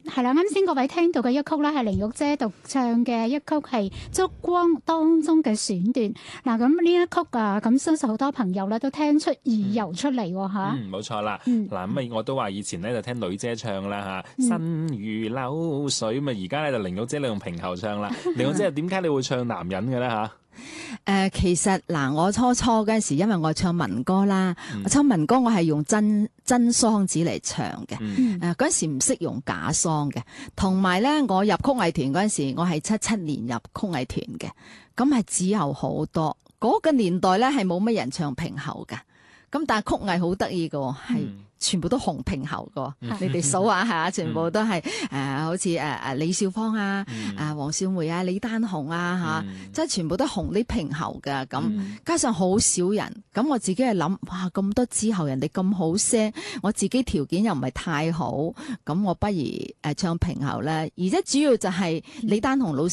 係啦，啱先各位聽到嘅一曲咧，係玲玉姐獨唱嘅一曲，係《燭光》當中嘅選段。嗱，咁呢一曲啊，咁相信好多朋友咧都聽出意由出嚟喎嚇。 冇錯啦。 嗯， 嗱咁我都話以前咧就聽女姐唱啦嚇，身如流水。咁而家咧就玲玉姐你用平喉唱啦。玲玉姐點解你會唱男人嘅咧嚇？ 其實嗱，我初嗰陣時，因為我唱民歌啦，我唱民歌我係用真桑子嚟唱嘅。嗰陣時唔識用假桑嘅，同埋咧我入曲藝團嗰陣時，我係77年入曲藝團嘅，咁係之後好多嗰個年代咧係冇乜人唱平喉嘅，咁但係曲藝好得意嘅係。全部都紅平喉㗎，你哋數下嚇，全部都係好似李少芳啊、黃少梅啊、李丹紅啊嚇，即係全部都紅啲平喉㗎。咁加上好少人，咁我自己係諗，哇咁多之後人哋咁好聲，我自己條件又唔係太好，咁我不如唱平喉咧。而且主要就係李丹紅老師